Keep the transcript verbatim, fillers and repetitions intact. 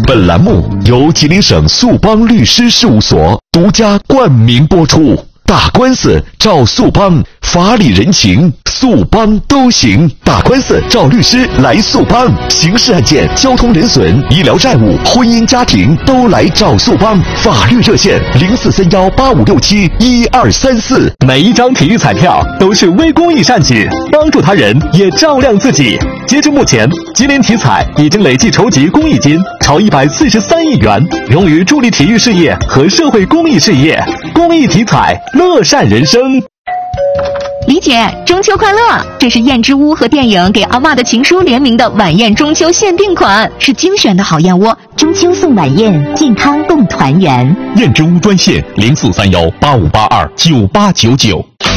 本栏目由吉林省速邦律师事务所独家冠名播出。打官司找速邦，法理人情速邦都行。打官司找律师来速邦，刑事案件、交通人损、医疗债务、婚姻家庭都来找速邦。法律热线零四三幺八五六七一二三四。 每一张体育彩票都是微公益善举，帮助他人也照亮自己。截至目前，吉林体彩已经累计筹集公益金超一百四十三亿元，用于助力体育事业和社会公益事业。公益体彩，乐善人生。 李姐，中秋快乐！这是燕之屋和电影《给阿嬷的情书》联名的晚宴中秋限定款，是精选的好燕窝。中秋送晚宴，健康共团圆。 燕之屋专线零四三幺八五八二九八九九。